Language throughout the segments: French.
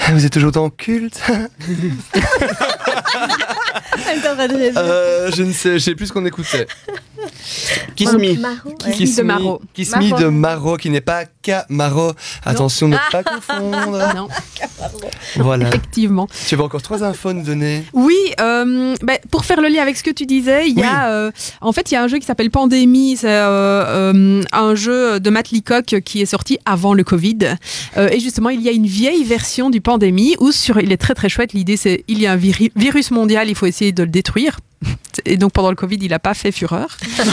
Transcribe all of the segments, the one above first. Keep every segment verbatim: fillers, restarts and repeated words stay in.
Vous êtes toujours dans Culte. Elle est en train de rêver. euh, Je ne sais, je sais plus ce qu'on écoutait. Kiss Me. Maro, ouais. Kiss Me de Maro. Kiss Me Maro. de Maro, qui n'est pas Camaro. Attention, ne pas confondre. Non, Voilà. effectivement. Tu avais encore trois infos à nous donner. Oui, euh, ben, pour faire le lien avec ce que tu disais, il y a, euh, en fait, il y a un jeu qui s'appelle Pandémie. C'est euh, euh, un jeu de Matt Leacock qui est sorti avant le Covid. Euh, et justement, il y a une vieille version du Pandémie où sur, il est très très chouette. L'idée, c'est il y a un viri- virus mondial, il faut essayer de le détruire. Et donc pendant le Covid, il n'a pas fait fureur.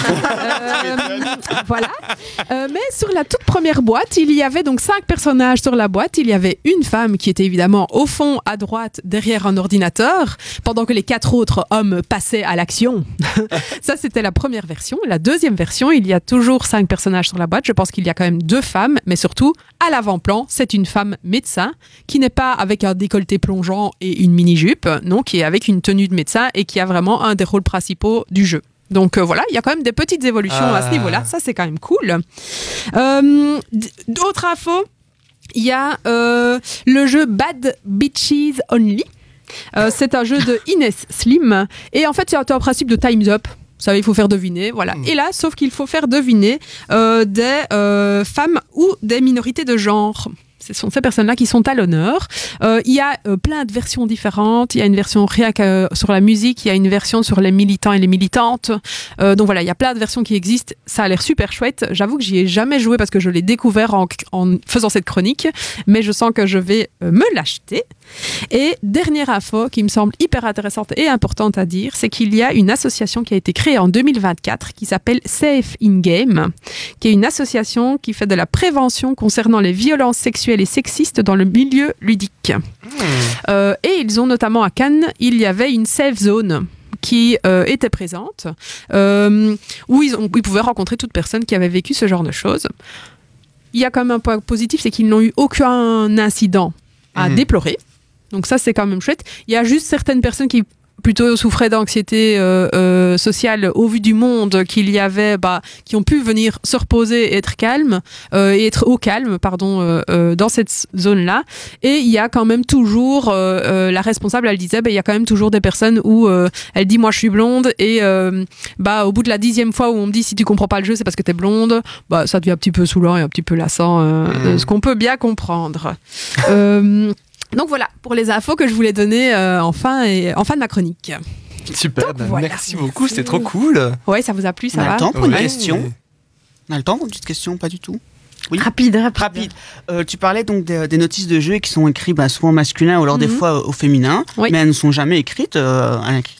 euh, voilà. Euh, mais sur la toute première boîte, il y avait donc cinq personnages sur la boîte. Il y avait une femme qui était évidemment au fond, à droite, derrière un ordinateur, pendant que les quatre autres hommes passaient à l'action. Ça, c'était la première version. La deuxième version, il y a toujours cinq personnages sur la boîte. Je pense qu'il y a quand même deux femmes, mais surtout, à l'avant-plan, c'est une femme médecin qui n'est pas avec un décolleté plongeant et une mini-jupe, non, qui est avec une tenue de médecin et qui a vraiment un des rôles principaux du jeu. Donc euh, voilà, il y a quand même des petites évolutions Ah. à ce niveau-là. Ça, c'est quand même cool. Euh, d- d'autres infos, il y a euh, le jeu Bad Bitches Only. Euh, c'est un jeu de Ines Slim. Et en fait, c'est un principe de Time's Up. Vous savez, il faut faire deviner, voilà. Et là, sauf qu'il faut faire deviner euh, des euh, femmes ou des minorités de genre. Ce sont ces personnes-là qui sont à l'honneur. Euh, il y a euh, plein de versions différentes. Il y a une version rien que euh, sur la musique. Il y a une version sur les militants et les militantes. Euh, donc voilà, il y a plein de versions qui existent. Ça a l'air super chouette. J'avoue que j'y ai jamais joué parce que je l'ai découvert en, en faisant cette chronique. Mais je sens que je vais euh, me l'acheter. Et dernière info qui me semble hyper intéressante et importante à dire, c'est qu'il y a une association qui a été créée en deux mille vingt-quatre qui s'appelle Safe in Game, qui est une association qui fait de la prévention concernant les violences sexuelles et sexistes dans le milieu ludique. Mmh. Euh, et ils ont notamment à Cannes, il y avait une safe zone qui euh, était présente, euh, où ils, ont, ils pouvaient rencontrer toute personne qui avait vécu ce genre de choses. Il y a quand même un point positif, c'est qu'ils n'ont eu aucun incident à mmh. déplorer. Donc ça, c'est quand même chouette. Il y a juste certaines personnes qui plutôt souffraient d'anxiété euh, euh, sociale au vu du monde qu'il y avait, bah, qui ont pu venir se reposer et être calmes, euh, et être au calme, pardon, euh, euh, dans cette zone-là. Et il y a quand même toujours, euh, euh, la responsable, elle disait, bah, il y a quand même toujours des personnes où euh, elle dit, moi je suis blonde, et euh, bah, au bout de la dixième fois où on me dit, si tu comprends pas le jeu, c'est parce que t'es blonde, bah, ça devient un petit peu saoulant et un petit peu lassant, euh, mmh. ce qu'on peut bien comprendre. euh, Donc voilà, pour les infos que je voulais donner euh, en, fin et, en fin de ma chronique. Super, Donc, bah, voilà. merci beaucoup, c'était trop cool. Ouais, ça vous a plu, ça On a va le temps pour Ouais. une question. On a le temps pour une petite question, pas du tout. Oui. Rapide, rapide. Rapide. Euh, tu parlais donc des, des notices de jeu qui sont écrites bah, souvent au masculin ou alors Mhm. des fois au féminin, Oui. mais elles ne sont jamais écrites euh, à